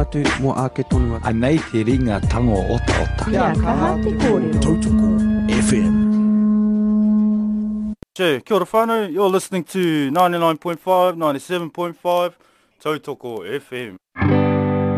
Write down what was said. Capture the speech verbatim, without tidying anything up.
atu mo ake tonu atu. Anei te ringa tango ota ota. Kia kaha te kōrero. Tautoko F M. Che, kia ora whānau, you're listening to ninety-nine point five, ninety-seven point five, Tautoko F M.